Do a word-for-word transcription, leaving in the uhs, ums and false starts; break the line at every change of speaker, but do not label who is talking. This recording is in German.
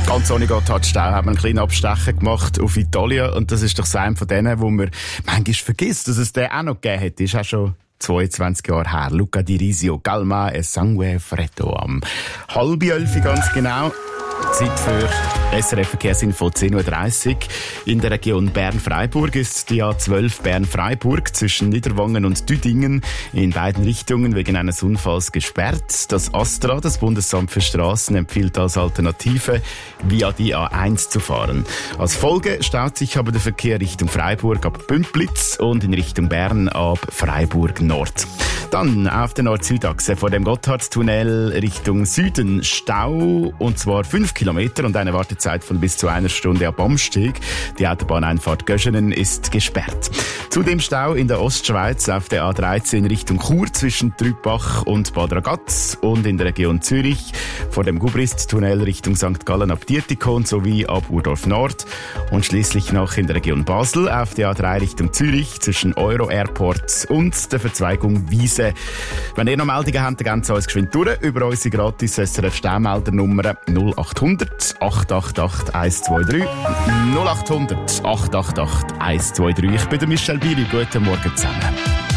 Ganz ohne Gotthardstau haben wir einen kleinen Abstecher gemacht auf Italien. Und das ist doch so einer von denen, wo man manchmal vergisst, dass es den auch noch gegeben hat. Das ist auch schon zweiundzwanzig Jahre her. Luca Di Risio, Calma e Sangue Freddo am halb elf ganz genau. Zeit für S R F-Verkehrsinfo zehn Uhr dreißig. In der Region Bern-Freiburg ist die A zwölf Bern-Freiburg zwischen Niederwangen und Düdingen in beiden Richtungen wegen eines Unfalls gesperrt. Das ASTRA, das Bundesamt für Straßen, empfiehlt als Alternative, via die A eins zu fahren. Als Folge staut sich aber der Verkehr Richtung Freiburg ab Bümplitz und in Richtung Bern ab Freiburg Nord. Dann auf der Nord-Süd-Achse vor dem Gotthardtunnel Richtung Süden Stau, und zwar fünf Kilometer und eine Wartezeit von bis zu einer Stunde ab Amsteg. Die Autobahneinfahrt Göschenen ist gesperrt. Zudem Stau in der Ostschweiz auf der A dreizehn Richtung Chur zwischen Trübach und Bad Ragaz und in der Region Zürich vor dem Gubrist-Tunnel Richtung Sankt Gallen ab Dietikon sowie ab Urdorf Nord und schließlich noch in der Region Basel auf der A drei Richtung Zürich zwischen Euro Airport und der Verzweigung Wiese. Wenn ihr noch Meldungen habt, dann gebt uns geschwind durch über unsere gratis S R F-Staumeldernummer null acht hundert acht acht acht eins zwei drei. null acht hundert acht acht acht eins zwei drei. Ich bin der Michel Biri. Guten Morgen zusammen.